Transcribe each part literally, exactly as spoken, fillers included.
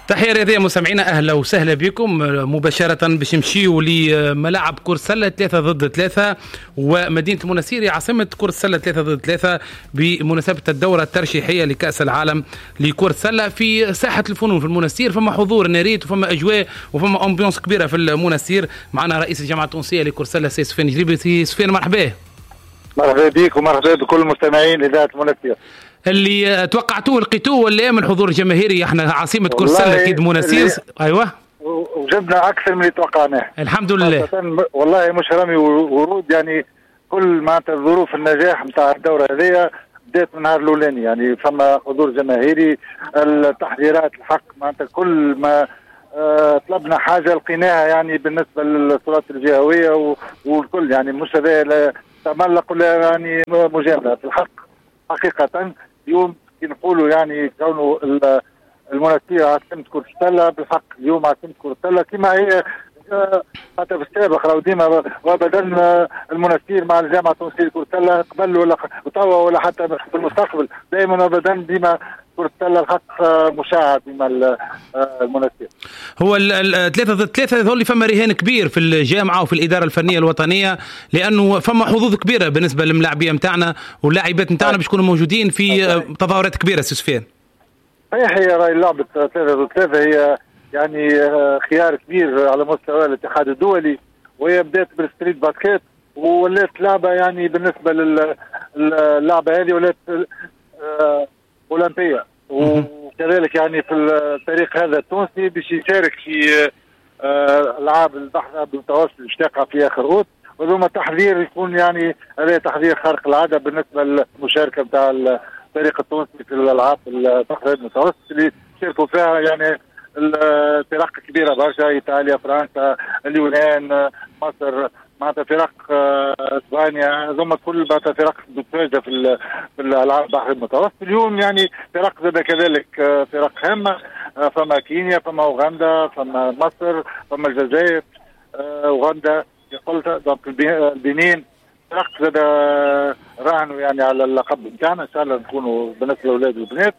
تحية رياضية مستمعينا، أهلا وسهلا بكم مباشرة باش نمشيو لملاعب كرة السلة ثلاثة ضد ثلاثة ومدينة المنستير عاصمة كرة السلة ثلاثة ضد ثلاثة بمناسبة الدورة الترشيحية لكأس العالم لكرة السلة في ساحة الفنون في المنستير. فما حضور ناريت وفما أجواء وفما أمبيونس كبيرة في المنستير. معنا رئيس الجامعة التونسية لكرة السلة سي سفيان جليبي. سي سفيان مرحبا. مرحبا بك ومرحبا بكل المستمعين إذاعة المنستير. اللي توقعتوه لقيتوه ولا من الحضور الجماهيري؟ احنا عاصمة كرة السلة اكيد منستير. ايوه وجبنا اكثر من اللي توقعناه الحمد لله. والله مش رمي ورود، يعني كل معناتها ظروف النجاح نتاع الدورة هذه بدات من النهار الاولاني، يعني فما حضور جماهيري، التحضيرات الحق معناتها كل ما أه طلبنا حاجة لقيناها، يعني بالنسبة للسلطات الجهوية والكل، يعني مش هذا تملق ولا يعني مجاملة في الحق. حقيقة اليوم نقولوا يعني كونه المنستير عاصمة كرة السلة، بالحق اليوم عاصمة كرة السلة كما هي حتى في السابق، راهو ديما وابدا المنستير مع الجامعة التونسية لكرة السلة قبل ولا توا ولا حتى في المستقبل دائما وابدا ديما كرة السلة الحق مشاهد ديما المنستير. هو الثلاثة ضد ثلاثة هذول فما رهان كبير في الجامعة وفي الإدارة الفنية الوطنية، لأنه فما حظوظ كبيرة بالنسبة للملاعبية متاعنا واللاعبات متاعنا باش يكونوا موجودين في تظاهرات كبيرة. سي سفيان صحيح، هي راي لعبة ثلاثة ضد ثلاثة هي يعني خيار كبير على مستوى الاتحاد الدولي، وهي بدات بالستريت باسكيت وولات لعبة يعني بالنسبة للعبة هذه ولات أولمبية، وكذلك يعني في الفريق هذا التونسي باش يشارك في ألعاب البحر المتوسط باش تقع في آخر أوت، وذوما تحذير يكون يعني هذا تحذير خارق العادة بالنسبة للمشاركة بتاع الفريق التونسي في الألعاب البحر المتوسط اللي شاركوا فيها يعني الفرق كبيرة برشا، إيطاليا، فرنسا، اليونان، مصر، معناتها فرق اسبانيا، هذوما كل معناتها فرق متواجده في في الالعاب البحر المتوسط. اليوم يعني فرق زاد كذلك فرق هامه، فما كينيا، فما اوغندا، فما مصر، فما الجزائر، اوغندا قلت دونك البنين، فرق زاد راهنوا يعني على اللقب بتاعنا. ان شاء الله نكونوا بالنسبه للاولاد والبنات،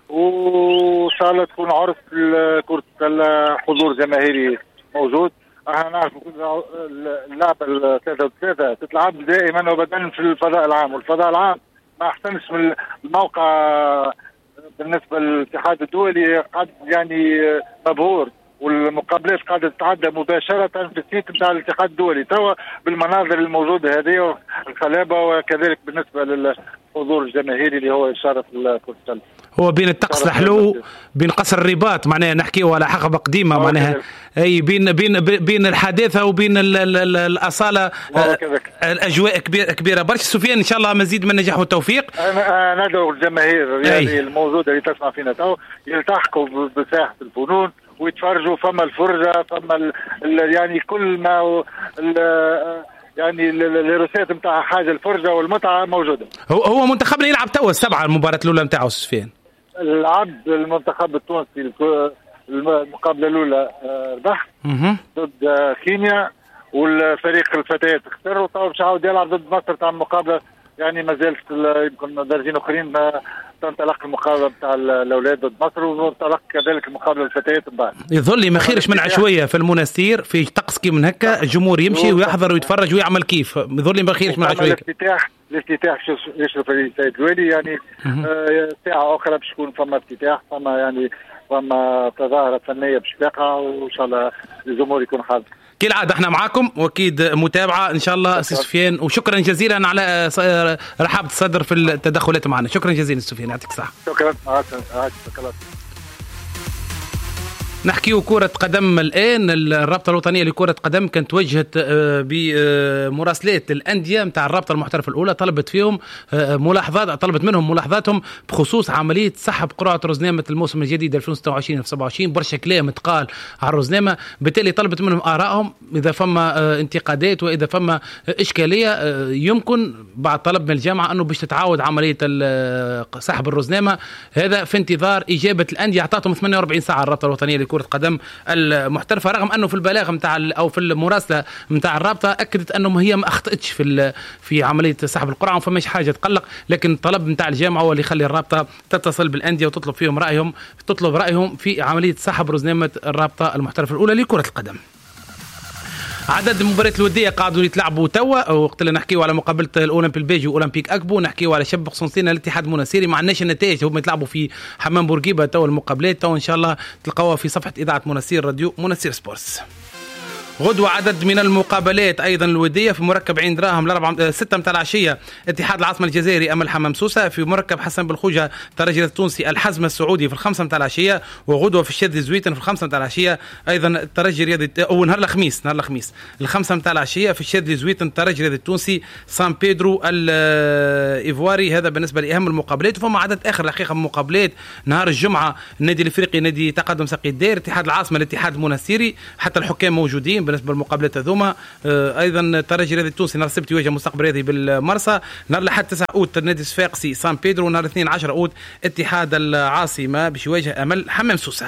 وان شاء الله تكون عرس كرة السلة حضور جماهيري موجود. احنا نعرف اللعبه الثلاثة ثلاثة تتلعب دائما وابدا في الفضاء العام، والفضاء العام ما احسنش من الموقع بالنسبه للاتحاد الدولي، قد يعني مبهور، والمقابلات قاعده تتعدى مباشره في السيت نتاع الاتحاد الدولي توا بالمناظر الموجوده هذه الخلابه، وكذلك بالنسبه للحضور الجماهيري اللي هو يشرف كرة السلة. هو بين الطقس الحلو بين قصر الرباط معناها نحكيو على حقبه قديمه معناها، اي بين بين بين الحداثه وبين ال ال الاصاله، الاجواء كبيره كبيره برشا. سفيان ان شاء الله مزيد من النجاح والتوفيق. انا ندعو الجماهير الرياضيه الموجوده اللي تسمع فينا تو يلتحقوا بساحه الفنون ويتفرجوا، فما الفرجه، فما ال ال يعني كل ما يعني الروسات نتاع حاجه الفرجه والمتعه موجوده. هو هو منتخبنا يلعب توا السبعه المباراه الاولى نتاعو سفيان. لعب المنتخب التونسي المقابله الاولى ربح ضد كينيا، والفريق الفتيات خسر، وطبعا باش يعاود يلعب ضد مصر تاع المقابله، يعني ما زالت يمكن درجين اخرين تنطلق المقابله بتاع الاولاد ضد مصر، وتنطلق كذلك المقابله الفتيات من بعد. يظل لي ما خيرش من عشوائيه في المنستير في طقس كي من هكا، الجمهور يمشي ويحضر ويتفرج ويعمل كيف، يظل لي ما خيرش من عشوائيه. الافتتاح الافتتاح يشرف السيد الوالي، يعني آه ساعه اخرى باش يكون فما افتتاح، فما يعني فما تظاهره فنيه باش تقع، وان شاء الله الجمهور يكون حاضر. كالعادة احنا معاكم واكيد متابعة ان شاء الله. سي سفيان وشكرا جزيلا على رحابة الصدر في التدخلات معنا، شكرا جزيلا سفيان، يعطيك الصحة. شكرا. نحكيو كرة قدم الآن. الرابطة الوطنية لكرة قدم كانت وجهت بمراسلات الأندية متاع الرابطة المحترفة الأولى، طلبت فيهم ملاحظات، طلبت منهم ملاحظاتهم بخصوص عملية سحب قرعة رزنامة الموسم الجديد ألفين وستة وعشرين ألفين وسبعة وعشرين. برشا كلام تقال على الرزنامة، بالتالي طلبت منهم آرائهم إذا فما انتقادات وإذا فما إشكالية يمكن بعد طلب من الجامعة أنه باش تتعاود عملية سحب الرزنامة. هذا في انتظار إجابة الأندية، أعطتهم ثمانية وأربعين ساعة الرابطة الوطنية لكرة لكرة القدم المحترفة، رغم أنه في البلاغ متاع أو في المراسلة متاع الرابطة أكدت أنه هي ما أخطأتش في في عملية سحب القرعة وما فماش حاجة تقلق، لكن الطلب متاع الجامعة هو اللي يخلي الرابطة تتصل بالأندية وتطلب فيهم رأيهم تطلب رأيهم في عملية سحب رزنامة الرابطة المحترفة الأولى لكرة القدم. عدد المباريات الوديه قاعدوا يتلعبوا توا، وقت اللي نحكيوا على مقابله الاولمبي البيجي واولمبيك اكبو، نحكيوا على شب قسنطينه الاتحاد المناصيري. ما عندناش النتائج، هم يتلعبوا في حمام بورقيبه توا المقابلات، توا ان شاء الله تلقوها في صفحه اذاعه مناصير راديو مناصير سبورتس. غدوة عدد من المقابلات أيضا الودية في مركب عين دراهم الأربعة ستة متاع العشية اتحاد العاصمة الجزائري أمل حمام سوسة، في مركب حسن بالخوجة ترجي التونسي الحزم السعودي في الخمسة متاع العشية، وغدوة في الشاذلي زويتن في الخمسة متاع العشية أيضا الترجي رياضي أو نهار الخميس نهار الخميس الخمسة متاع العشية في الشاذلي زويتن الترجي رياضي التونسي سان بيدرو الإيفواري. هذا بالنسبة لأهم المقابلات. فما عدد آخر الحقيقة من المقابلات نهار الجمعة النادي الإفريقي نادي تقدم ساقي الدير اتحاد العاصمة الاتحاد المناصيري، حتى الحكام موجودين بالنسبة للمقابلات هذوما. ايضا الترجي الرياضي التونسي نهار السبت يواجه مستقبل رياضي بالمرسى، نهار الاحد تسعة اوت النادي الصفاقسي سان بيدرو، نهار الاثنين عشرة اوت اتحاد العاصمه باش يواجه امل حمام سوسه.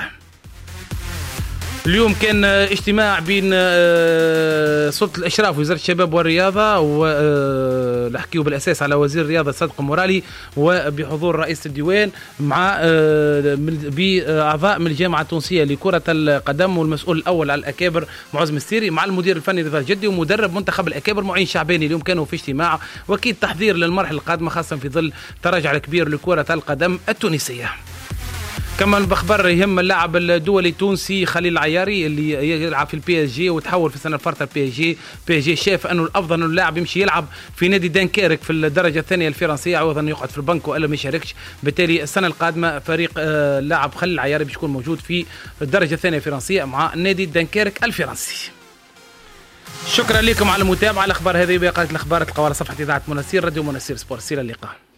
اليوم كان اجتماع بين سلطة الإشراف ووزارة الشباب والرياضة، ونحكيه بالأساس على وزير الرياضة صدق مورالي وبحضور رئيس الديوان مع بأعضاء من الجامعة التونسية لكرة القدم والمسؤول الأول على الأكابر معز مستيري مع المدير الفني رضا الجدي ومدرب منتخب الأكابر معين شعباني. اليوم كانوا في اجتماع وأكيد تحضير للمرحلة القادمة خاصة في ظل تراجع الكبير لكرة القدم التونسية. كمان بخبر يهم اللاعب الدولي التونسي خليل العياري اللي يلعب في البي اس جي وتحول في السنه الفارطه البي اس جي. بي اس جي شاف انه الافضل انه اللاعب يمشي يلعب في نادي دانكيرك في الدرجه الثانيه الفرنسيه عوض انه يقعد في البنك والا ما يشاركش. بالتالي السنه القادمه فريق اللاعب خليل العياري باش يكون موجود في الدرجه الثانيه الفرنسيه مع نادي دانكيرك الفرنسي. شكرا لكم على المتابعه. الاخبار هذه بقيه الاخبار تلقاوها على صفحه اذاعه مناصير راديو مناصير سبورتس. الى اللقاء.